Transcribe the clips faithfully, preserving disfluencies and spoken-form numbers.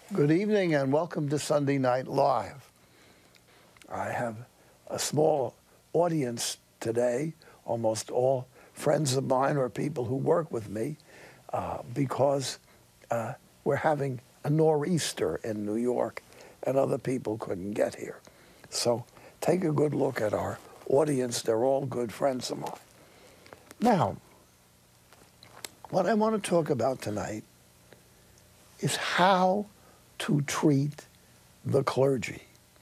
Good evening and welcome to Sunday Night Live. I have a small audience today, almost all friends of mine or people who work with me, uh, because uh, we're having a nor'easter in New York and other people couldn't get here. So take a good look at our audience. They're all good friends of mine. Now, what I want to talk about tonight is how to treat the clergy,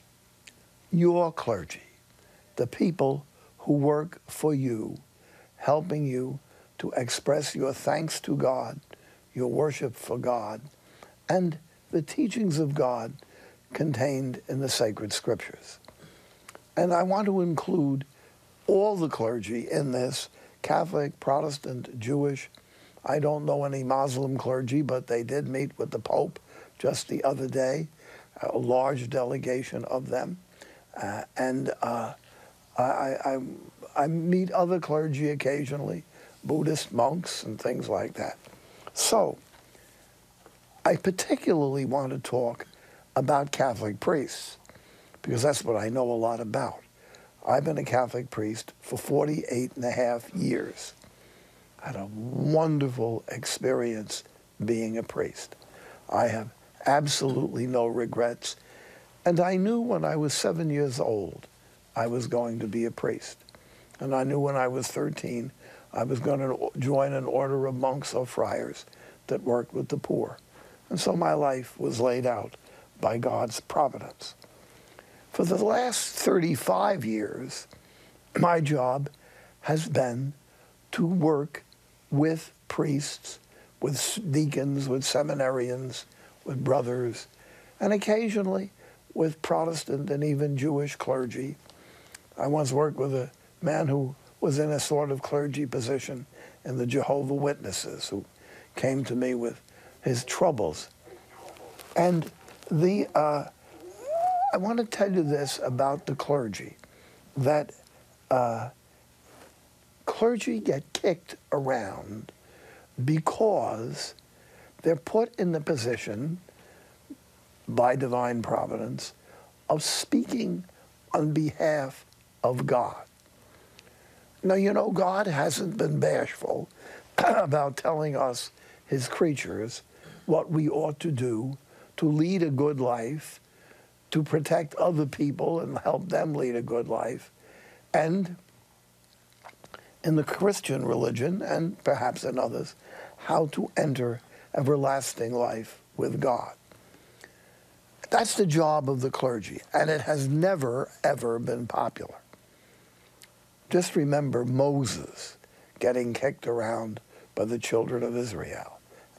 your clergy, the people who work for you, helping you to express your thanks to God, your worship for God, and the teachings of God contained in the sacred scriptures. And I want to include all the clergy in this, Catholic, Protestant, Jewish. I don't know any Muslim clergy, but they did meet with the Pope just the other day, a large delegation of them. Uh, and uh, I, I, I meet other clergy occasionally, Buddhist monks and things like that. So I particularly want to talk about Catholic priests, because that's what I know a lot about. I've been a Catholic priest for forty-eight and a half years. I had a wonderful experience being a priest. I have absolutely no regrets. And I knew when I was seven years old, I was going to be a priest. And I knew when I was thirteen, I was going to join an order of monks or friars that worked with the poor. And so my life was laid out by God's providence. For the last thirty-five years, my job has been to work with priests, with deacons, with seminarians, with brothers, and occasionally with Protestant and even Jewish clergy. I once worked with a man who was in a sort of clergy position in the Jehovah's Witnesses, who came to me with his troubles. And the uh, I want to tell you this about the clergy, that uh, clergy get kicked around because they're put in the position by divine providence of speaking on behalf of God. Now, you know, God hasn't been bashful about telling us, his creatures, what we ought to do to lead a good life, to protect other people and help them lead a good life. And in the Christian religion, and perhaps in others, how to enter everlasting life with God. That's the job of the clergy, and it has never, ever been popular. Just remember Moses getting kicked around by the children of Israel.